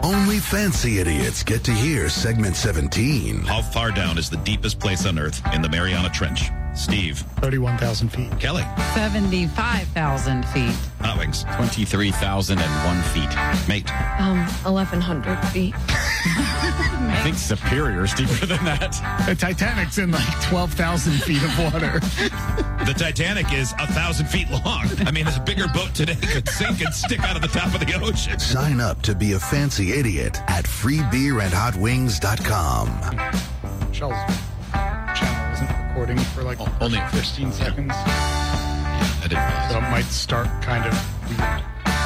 Only fancy idiots get to hear segment 17. How far down is the deepest place on Earth in the Mariana Trench? Steve. 31,000 feet. Kelly. 75,000 feet. Hot Wings. 23,001 feet. Mate. 1,100 feet. I think Superior is deeper than that. The Titanic's in like 12,000 feet of water. The Titanic is 1,000 feet long. I mean, a bigger boat today could sink and stick out of the top of the ocean. Sign up to be a fancy idiot at freebeerandhotwings.com. Shell's channel isn't recording for like only 15 seconds. I didn't realize. So it might start kind of weird.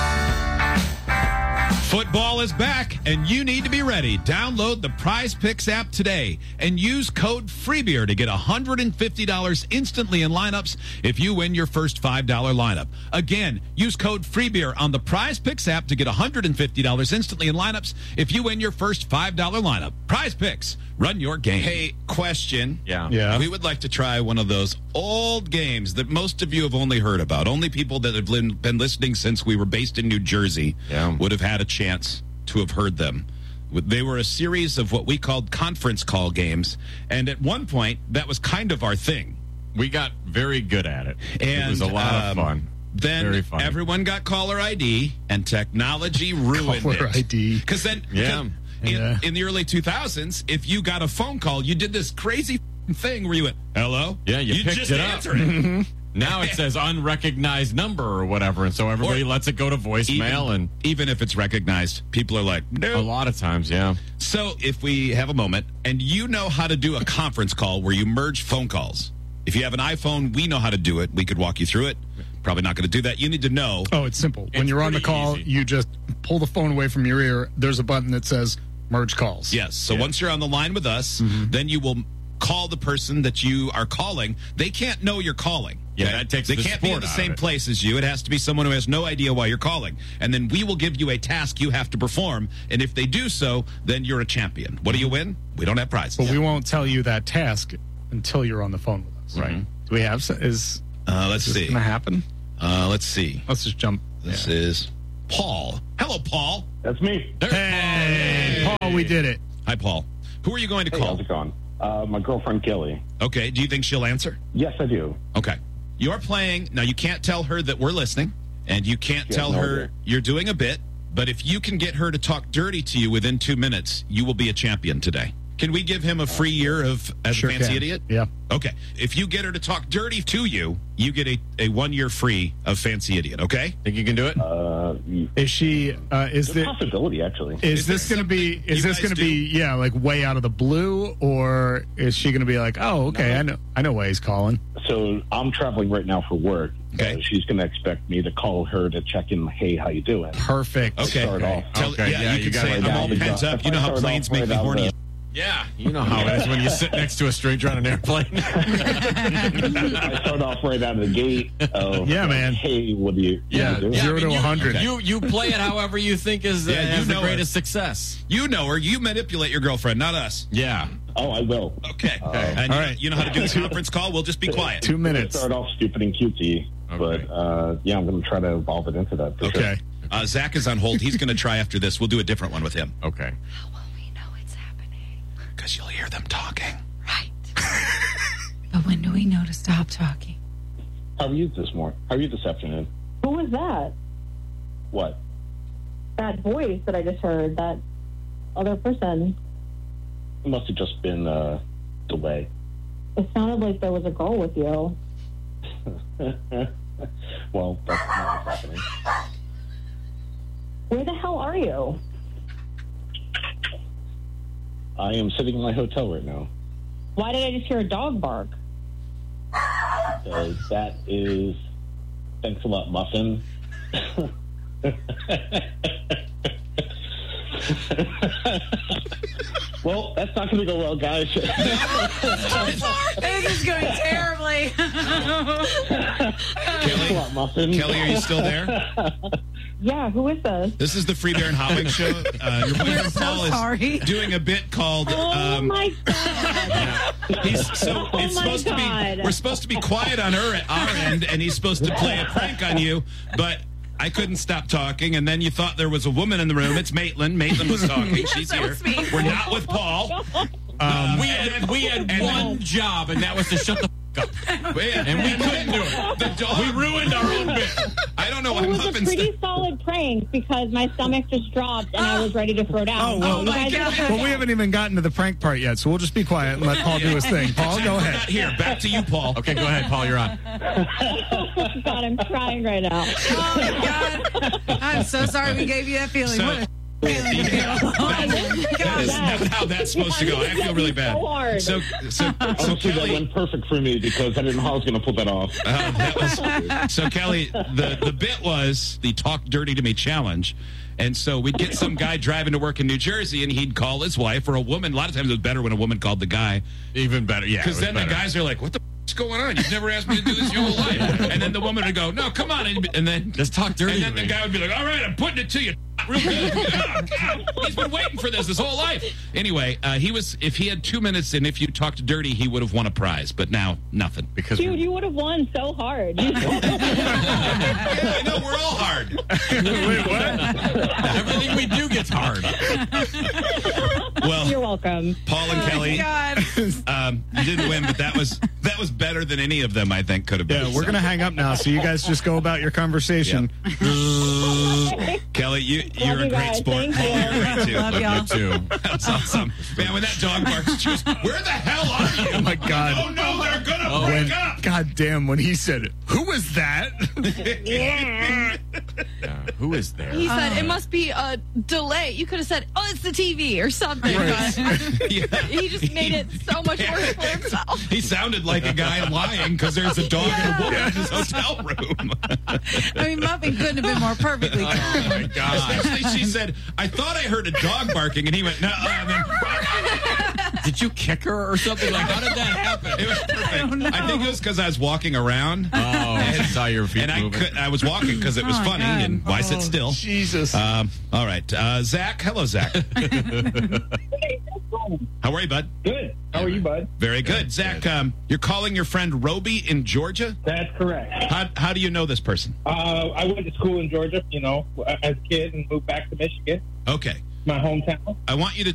Football is back, and you need to be ready. Download the Prize Picks app today and use code FREEBEER to get $150 instantly in lineups if you win your first $5 lineup. Again, use code FREEBEER on the Prize Picks app to get $150 instantly in lineups if you win your first $5 lineup. Prize Picks, run your game. Hey, question. Yeah. We would like to try one of those old games that most of you have only heard about. Only people that have been listening since we were based in New Jersey would have had a chance to have heard them. They were a series of what we called conference call games, and at one point, that was kind of our thing. We got very good at it. And it was a lot of fun. Then very funny. Everyone got caller ID, and technology ruined Caller it. ID. Because then, Yeah. in the early 2000s, if you got a phone call, you did this crazy thing where you went, hello? Yeah, you picked just it up. answer it. Now it says unrecognized number or whatever, and so everybody lets it go to voicemail. Even if it's recognized, people are like, no. A lot of times, yeah. So if we have a moment, and you know how to do a conference call where you merge phone calls. If you have an iPhone, we know how to do it. We could walk you through it. Probably not going to do that. You need to know. Oh, it's simple. When It's you're on the pretty call, easy. you just pull the phone away from your ear. There's a button that says merge calls. Yes. So once you're on the line with us, then you will call the person that you are calling. They can't know you're calling. Yeah, that takes They the can't be in sport the out same of it. place as you. It has to be someone who has no idea why you're calling. And then we will give you a task you have to perform. And if they do so, then you're a champion. What do you win? We don't have prizes. But we won't tell you that task until you're on the phone with us. Right. Do we have is Let's this see. going to happen? Let's see. Let's just jump. This is Paul. Hello, Paul. That's me. Hey, Paul, we did it. Hi, Paul. Who are you going to Hey, call? how's it going? My girlfriend, Kelly. Okay. Do you think she'll answer? Yes, I do. Okay. You're playing. Now, you can't tell her that we're listening, and you can't She has tell no her idea. you're doing a bit, but if you can get her to talk dirty to you within 2 minutes, you will be a champion today. Can we give him a free year of as Sure a fancy can. idiot? Yeah. Okay. If you get her to talk dirty to you, you get a 1 year free of fancy idiot, okay? Think you can do it? Is she? Is There's a the? possibility, actually. Is this going to be? Is you this guys going to be? Yeah, like way out of the blue, or is she going to be like, oh, okay, I know why he's calling. So I'm traveling right now for work. Okay. She's going to expect me to call her to check in. Hey, how you doing? Perfect. Okay. Start off. Okay, yeah, yeah, you you can gotta say, lay I'm down all the pent job. up. You know how Start planes off make me right out horny. the- Yeah, you know how it is when you sit next to a stranger on an airplane. I start off right out of the gate. Yeah, man. Hey, what do you? Yeah, what do you do? yeah. 0 to 100. You play it however you think is Yeah, you has the know her. greatest success. You know her. You manipulate your girlfriend, not us. Yeah. Oh, I will. Okay. And All right. you know how to do the conference call? We'll just be quiet. 2 I'm gonna minutes. start off stupid and cutesy, Okay. but yeah, I'm going to try to evolve it into that. For sure. Okay. Zach is on hold. He's going to try after this. We'll do a different one with him. Okay. How will we know it's happening? Because you'll hear them talking. Right. But when do we know to stop talking? How are you this morning? How are you this afternoon? Who was that? What? That voice that I just heard, that other person. It must have just been delay. It sounded like there was a girl with you. Well, that's not what's happening. Where the hell are you? I am sitting in my hotel right now. Why did I just hear a dog bark? That is... Thanks a lot, Muffin. Well, that's not going to go well, guys. This is going terribly. Thanks a lot, Muffin. Kelly, are you still there? Yeah, who is this? This is the Free Bear and Hot Wings show. Your boyfriend so Paul sorry. is doing a bit called. Oh my god! It's Oh my supposed God. to be. We're supposed to be quiet on our end, and he's supposed to play a prank on you. But I couldn't stop talking, and then you thought there was a woman in the room. It's Maitland. Maitland was talking. She's that here. was me. We're not with Paul. We had one job, and that was to shut the up. And we couldn't do it. The dog. We ruined our own bit. I don't know. It I'm was up a and pretty solid prank because my stomach just dropped and I was ready to throw down. Oh, well, You guys are so well, we haven't even gotten to the prank part yet, so we'll just be quiet and let Paul do his thing. Paul, go We're ahead. not here. Back to you, Paul. Okay, go ahead, Paul. You're on. God, I'm crying right now. Oh, my God. I'm so sorry we gave you that feeling. So- What a feeling to feel. That's not how that's supposed to go. I feel really bad. So hard. So Honestly, that Kelly. went perfect for me because I didn't know how I was going to pull that off. So Kelly, the bit was the talk dirty to me challenge. And so we'd get some guy driving to work in New Jersey, and he'd call his wife or a woman. A lot of times it was better when a woman called the guy. Even better, yeah. Because then the guys are like, what the f*** is going on? You've never asked me to do this your whole life. And then the woman would go, no, come on. And then Just talk dirty And then to the me. guy would be like, all right, I'm putting it to you. Real good. Oh, God. He's been waiting for this his whole life. Anyway, if he had 2 minutes and if you talked dirty, he would have won a prize. But now, nothing. Because Dude, you would have won so hard. Yeah, I know, we're all hard. Wait, what? everything we do gets hard. Well, You're welcome. Paul and Kelly, God. you didn't win, but that was better than any of them, I think, could have been. Yeah, we're going to hang up now, so you guys just go about your conversation. Kelly, you're Love a you great guys. sport. Thank Paul, you. you're great too. Love y'all. Too. That's awesome. Man, when that dog barks, she goes, where the hell are you? Oh, my God. Oh, no, they're going to break up. God damn, when he said, who was that? Who is there? He said it must be a delay. You could have said, "Oh, it's the TV" or something. But Yeah. he just made it so much worse for himself. He sounded like a guy lying because there's a dog and a woman in his hotel room. I mean, Muffin couldn't have been more perfectly timed. Oh my God! Especially, she said, I thought I heard a dog barking, and he went, no. And then, Did you kick her or something? Like, how did that happen? it was perfect. I think it was because I was walking around. Oh, I saw your feet And moving. I was walking because it was Oh, funny, God. and why sit still? Jesus. All right. Zach. Hello, Zach. How are you, bud? Good. How are you, bud? Very good. Zach, you're calling your friend Roby in Georgia? That's correct. How do you know this person? I went to school in Georgia, as a kid, and moved back to Michigan, Okay. my hometown. I want you to